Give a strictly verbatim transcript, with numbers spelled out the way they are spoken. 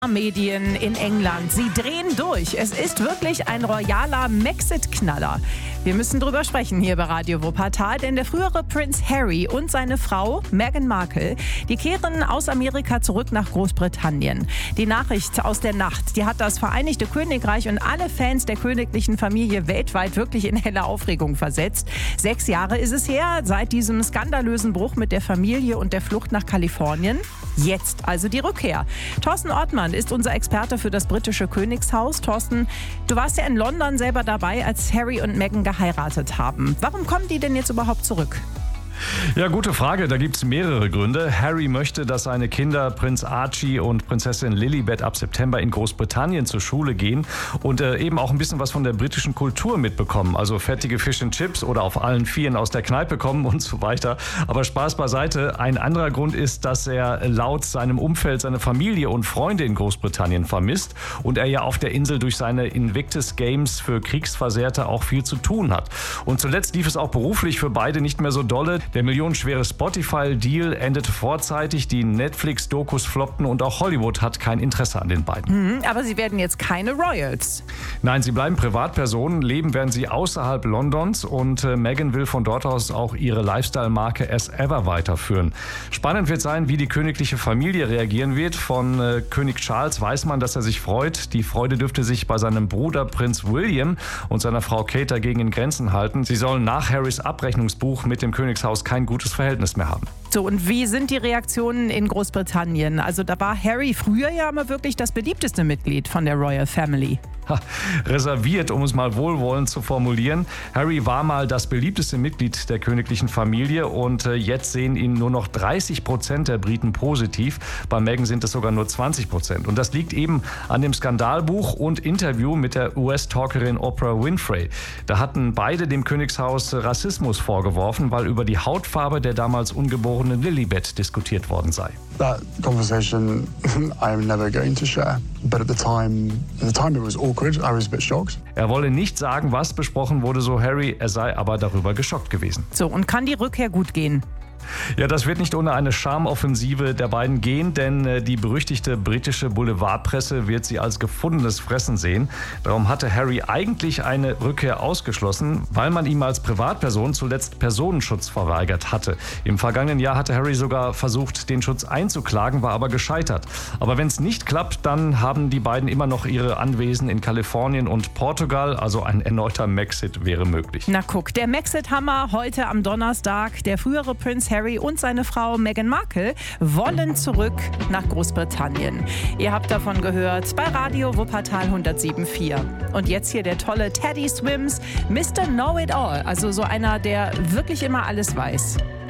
Medien in England. Sie drehen durch. Es ist wirklich ein royaler Maxit-Knaller. Wir müssen drüber sprechen hier bei Radio Wuppertal, denn der frühere Prinz Harry und seine Frau Meghan Markle, die kehren aus Amerika zurück nach Großbritannien. Die Nachricht aus der Nacht, die hat das Vereinigte Königreich und alle Fans der königlichen Familie weltweit wirklich in helle Aufregung versetzt. Sechs Jahre ist es her, seit diesem skandalösen Bruch mit der Familie und der Flucht nach Kalifornien. Jetzt also die Rückkehr. Thorsten Ortmann ist unser Experte für das britische Königshaus. Thorsten, du warst ja in London selber dabei, als Harry und Meghan geheiratet haben. Warum kommen die denn jetzt überhaupt zurück? Ja, gute Frage. Da gibt es mehrere Gründe. Harry möchte, dass seine Kinder Prinz Archie und Prinzessin Lilibet ab September in Großbritannien zur Schule gehen und äh, eben auch ein bisschen was von der britischen Kultur mitbekommen. Also fettige Fish and Chips oder auf allen Vieren aus der Kneipe kommen und so weiter. Aber Spaß beiseite. Ein anderer Grund ist, dass er laut seinem Umfeld seine Familie und Freunde in Großbritannien vermisst und er ja auf der Insel durch seine Invictus Games für Kriegsversehrte auch viel zu tun hat. Und zuletzt lief es auch beruflich für beide nicht mehr so dolle. Der millionenschwere Spotify-Deal endete vorzeitig, die Netflix-Dokus floppten und auch Hollywood hat kein Interesse an den beiden. Mhm, aber sie werden jetzt keine Royals. Nein, sie bleiben Privatpersonen, leben werden sie außerhalb Londons und äh, Meghan will von dort aus auch ihre Lifestyle-Marke As Ever weiterführen. Spannend wird sein, wie die königliche Familie reagieren wird. Von äh, König Charles weiß man, dass er sich freut. Die Freude dürfte sich bei seinem Bruder Prinz William und seiner Frau Kate dagegen in Grenzen halten. Sie sollen nach Harrys Abrechnungsbuch mit dem Königshaus kein gutes Verhältnis mehr haben. So, und wie sind die Reaktionen in Großbritannien? Also da war Harry früher ja immer wirklich das beliebteste Mitglied von der Royal Family. Ha, reserviert, um es mal wohlwollend zu formulieren. Harry war mal das beliebteste Mitglied der königlichen Familie und äh, jetzt sehen ihn nur noch dreißig Prozent der Briten positiv. Bei Meghan sind es sogar nur zwanzig Prozent. Und das liegt eben an dem Skandalbuch und Interview mit der U S-Talkerin Oprah Winfrey. Da hatten beide dem Königshaus Rassismus vorgeworfen, weil über die Hautfarbe der damals ungeborenen Lilibet diskutiert worden sei. That conversation I'm never going to share. But at the time, at the time it was awkward. I was a bit shocked. Er wolle nicht sagen, was besprochen wurde, so Harry. Er sei aber darüber geschockt gewesen. So, und kann die Rückkehr gut gehen? Ja, das wird nicht ohne eine Charmoffensive der beiden gehen, denn äh, die berüchtigte britische Boulevardpresse wird sie als gefundenes Fressen sehen. Darum hatte Harry eigentlich eine Rückkehr ausgeschlossen, weil man ihm als Privatperson zuletzt Personenschutz verweigert hatte. Im vergangenen Jahr hatte Harry sogar versucht, den Schutz einzuklagen, war aber gescheitert. Aber wenn es nicht klappt, dann haben die beiden immer noch ihre Anwesen in Kalifornien und Portugal, also ein erneuter Maxit wäre möglich. Na guck, der Maxit-Hammer heute am Donnerstag. Der frühere Prinz Harry und seine Frau Meghan Markle wollen zurück nach Großbritannien. Ihr habt davon gehört bei Radio Wuppertal hundertsieben Komma vier. Und jetzt hier der tolle Teddy Swims, Mister Know-It-All, also so einer, der wirklich immer alles weiß.